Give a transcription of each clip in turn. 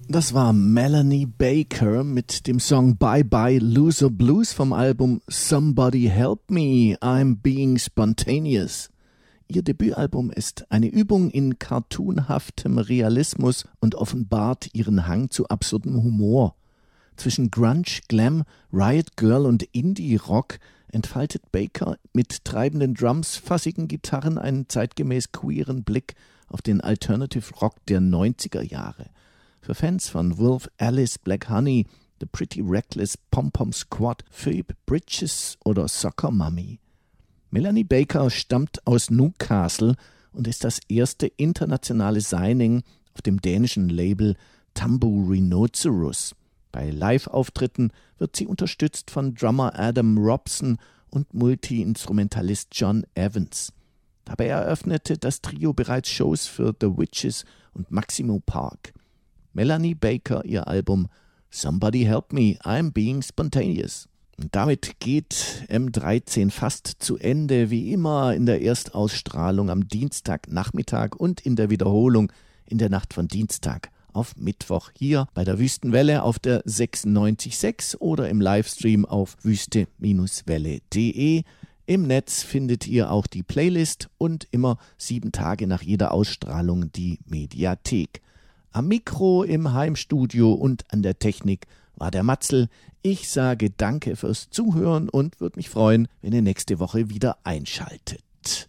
Das war Melanie Baker mit dem Song Bye Bye Loser Blues vom Album Somebody Help Me, I'm Being Spontaneous. Ihr Debütalbum ist eine Übung in cartoonhaftem Realismus und offenbart ihren Hang zu absurdem Humor. Zwischen Grunge, Glam, Riot Girl und Indie-Rock entfaltet Baker mit treibenden Drums, fassigen Gitarren einen zeitgemäß queeren Blick auf den Alternative Rock der 90er Jahre. Für Fans von Wolf Alice, Black Honey, The Pretty Reckless, Pom Pom Squad, Phoebe Bridges oder Soccer Mommy. Melanie Baker stammt aus Newcastle und ist das erste internationale Signing auf dem dänischen Label Tambourinosaurus. Bei Live-Auftritten wird sie unterstützt von Drummer Adam Robson und Multi-Instrumentalist John Evans. Dabei eröffnete das Trio bereits Shows für The Witches und Maximo Park. Melanie Baker, ihr Album Somebody Help Me, I'm Being Spontaneous. Und damit geht M13 fast zu Ende, wie immer in der Erstausstrahlung am Dienstagnachmittag und in der Wiederholung in der Nacht von Dienstag auf Mittwoch hier bei der Wüstenwelle auf der 96.6 oder im Livestream auf wüste-welle.de. Im Netz findet ihr auch die Playlist und immer 7 Tage nach jeder Ausstrahlung die Mediathek. Am Mikro, im Heimstudio und an der Technik war der Matzel. Ich sage danke fürs Zuhören und würde mich freuen, wenn ihr nächste Woche wieder einschaltet.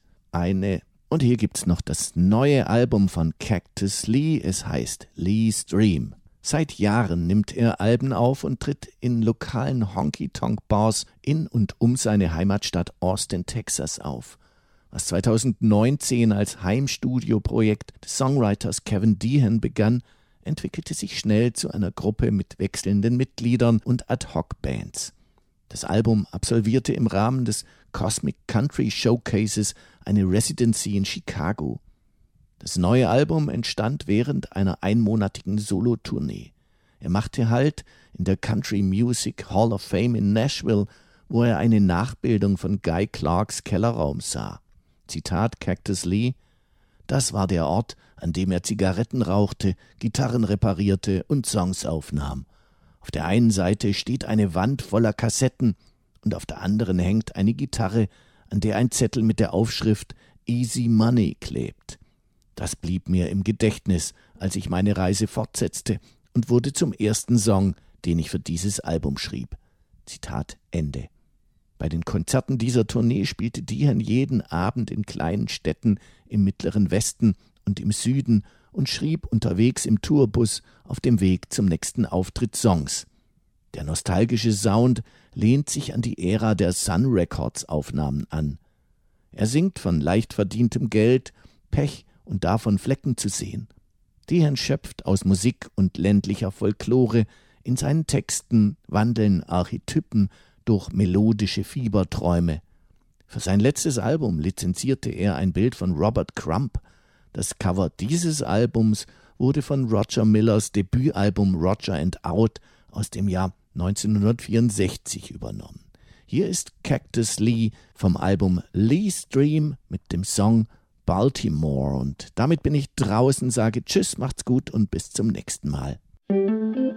Und hier gibt's noch das neue Album von Cactus Lee. Es heißt Lee's Dream. Seit Jahren nimmt er Alben auf und tritt in lokalen Honky-Tonk-Bars in und um seine Heimatstadt Austin, Texas auf. Was 2019 als Heimstudioprojekt des Songwriters Kevin Dehan begann, entwickelte sich schnell zu einer Gruppe mit wechselnden Mitgliedern und Ad-Hoc-Bands. Das Album absolvierte im Rahmen des Cosmic Country Showcases eine Residency in Chicago. Das neue Album entstand während einer einmonatigen Solotournee. Er machte Halt in der Country Music Hall of Fame in Nashville, wo er eine Nachbildung von Guy Clarks Kellerraum sah. Zitat Cactus Lee: Das war der Ort, an dem er Zigaretten rauchte, Gitarren reparierte und Songs aufnahm. Auf der einen Seite steht eine Wand voller Kassetten und auf der anderen hängt eine Gitarre, an der ein Zettel mit der Aufschrift Easy Money klebt. Das blieb mir im Gedächtnis, als ich meine Reise fortsetzte und wurde zum ersten Song, den ich für dieses Album schrieb. Zitat Ende. Bei den Konzerten dieser Tournee spielte Dehan jeden Abend in kleinen Städten im Mittleren Westen und im Süden und schrieb unterwegs im Tourbus auf dem Weg zum nächsten Auftritt Songs. Der nostalgische Sound lehnt sich an die Ära der Sun Records Aufnahmen an. Er singt von leicht verdientem Geld, Pech und davon Flecken zu sehen. Dehan schöpft aus Musik und ländlicher Folklore. In seinen Texten wandeln Archetypen durch melodische Fieberträume. Für sein letztes Album lizenzierte er ein Bild von Robert Crump. Das Cover dieses Albums wurde von Roger Millers Debütalbum Roger and Out aus dem Jahr 1964 übernommen. Hier ist Cactus Lee vom Album Lee's Dream mit dem Song Baltimore. Und damit bin ich draußen, sage Tschüss, macht's gut und bis zum nächsten Mal.